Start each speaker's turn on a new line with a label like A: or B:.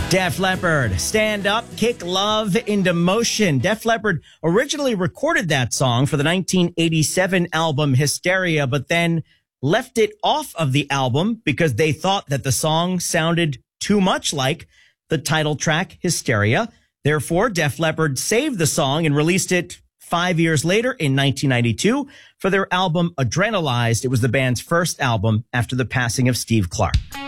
A: Def Leppard, Stand Up, Kick Love into Motion. Def Leppard originally recorded that song for the 1987 album Hysteria, but then left it off of the album because they thought that the song sounded too much like the title track Hysteria. Therefore, Def Leppard saved the song and released it 5 years later in 1992 for their album Adrenalized. It was the band's first album after the passing of Steve Clark.